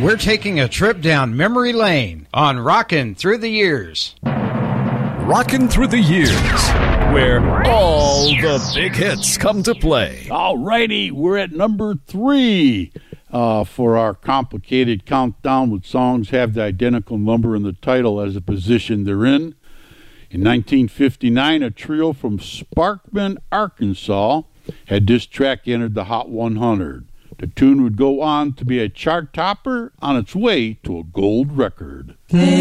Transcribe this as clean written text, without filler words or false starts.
We're taking a trip down memory lane on Rockin' Through the Years. Rockin' Through the Years, where all the big hits come to play. All righty, we're at number 3 for our complicated countdown with songs have the identical number in the title as the position they're in. In 1959, a trio from Sparkman, Arkansas, had this track entered the Hot 100. The tune would go on to be a chart topper on its way to a gold record.